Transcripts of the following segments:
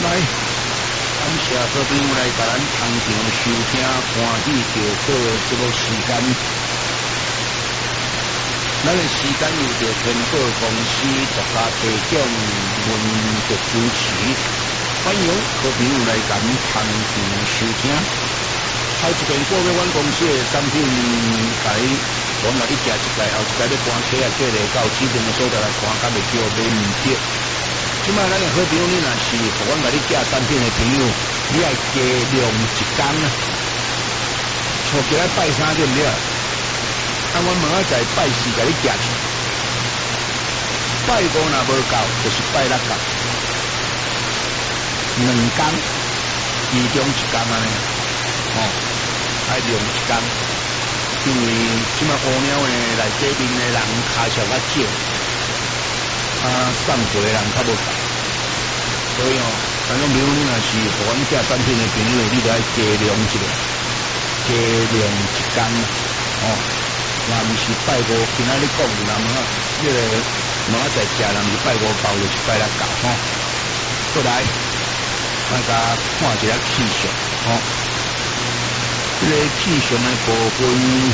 来，感谢好朋友来甲咱同场收听，欢喜着好的节目时间。咱的时间由着天宝公司独家提供，文的主持，欢迎好朋友来咱同场收听。头一遍过去阮公司的产品台，我甲你寄一台，后一台要搬车啊，过来到指定的所在来看，甲袂叫买唔着。即摆咱的好朋友，你若是互阮甲你寄产品的朋友，你爱加量一工啊，初几来拜三对唔对？啊，阮明仔载拜四甲你寄去，拜五若无够，就是拜六到，2工，其中1工安尼，爱量1工，因为即摆乌鸟的内底面的人骹数较少，送货的人较无够，所以咱讲比如你若是互阮寄产品的朋友，你着爱加量一下，加量1工，若毋是拜五，今仔日讲若这个明仔载食，若毋是拜五到，就是拜六到，过来，大家看一下气象，这个气象的部分，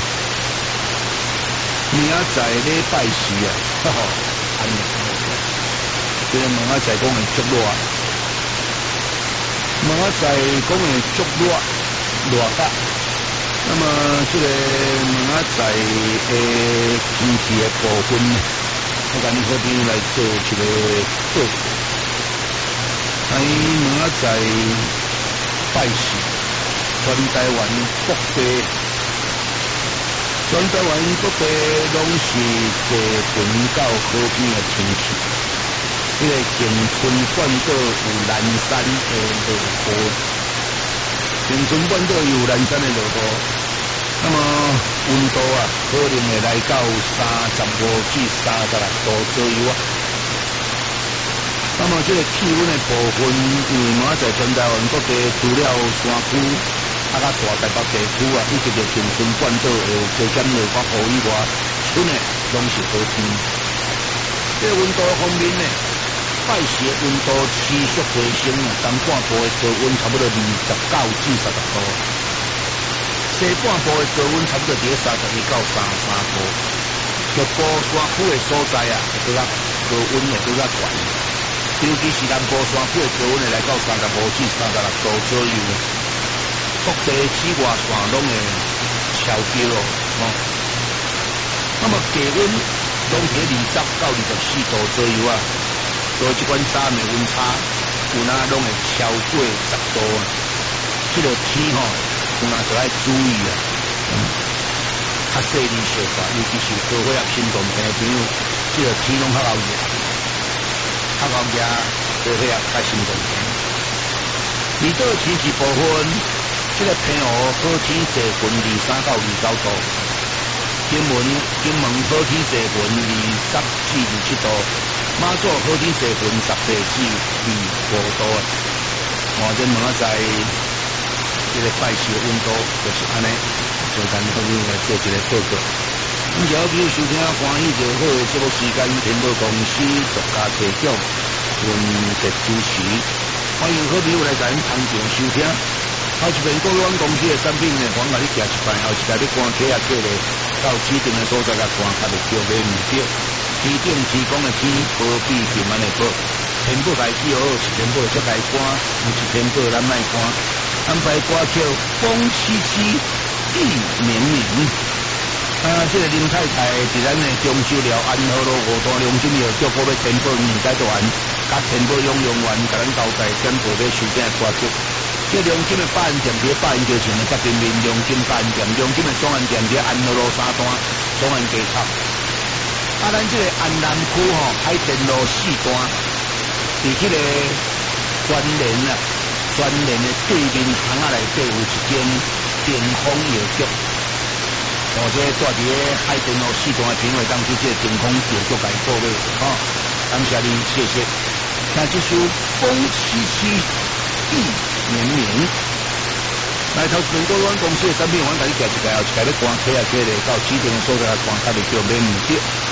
明仔载礼拜四啊，安尼，这个明仔载讲的足热，明仔载讲的足热甲。那么这个明仔载的天气的部分，我甲你好朋友来做一个报告。明仔载拜四，全台湾各地拢是地云到好天的天气。这个景春半岛有南山的落雨，景春半岛有南山的落雨。那么温度啊，可能会来到35至36度左右啊。那么这个气温的部分，因为明仔载全台湾各地除了山区啊、甲大台北地区啊，以及着恒春半岛有加减落雨以外，剩的拢是好天。这个温度方面呢，拜四的温度持续回升啊，东半部的高温差不多29至30度。西半部的高温差不多伫31到33度，局部山区的所在啊，会高温会更加悬，尤其是南部山区的高温会来到35至36度左右，各地紫外线拢会超标哦。那么低温拢伫20到24度左右啊，所以这款早晚的温差有哪拢会超过10度啊，这个天有哪就要注意啊！较细腻小可，尤其是高血压、心脏病的朋友，这个天拢较熬热，高血压、甲心脏病。离岛天气部分，这个平湖好天低温23到29度，金门好天低温20至27度，马祖好天低温18至25度啊。这明仔载。这个拜四的温度就是安尼，所以咱好朋友来做一个报告。感谢好朋友收听欢喜就好的节目时间，天宝公司独家提供，文节主持。欢迎好朋友来咱同场收听。头一遍过阮公司的产品呢，我甲你寄一排，后一台你赶车啊过来，到指定的所在来看，较袂叫买唔着。指定提供的天保比平安的保，天宝台记号是天宝的接待官，毋是天宝咱卖官。安排歌曲风凄凄意绵绵这个林太太伫咱的中秋寮安和路5段良金药叫各位天宝年阶段甲天宝养员甲咱交代点播要收听的歌曲。这良金的百安店伫百安桥前的甲对面良金百安店，良金的双安店伫安和路3段双安街口。咱这个安南区海田路4段，伫这个关联全联的对面巷仔内底有一间电风药局，这住伫海淀路4段的评委当去这电风药局来购买，感谢你，谢谢。那这首风凄凄意绵绵，来头前过阮公司的产品，我甲你寄一台，后一台咧关车啊，过来到指定的所在来关，较袂叫买唔着。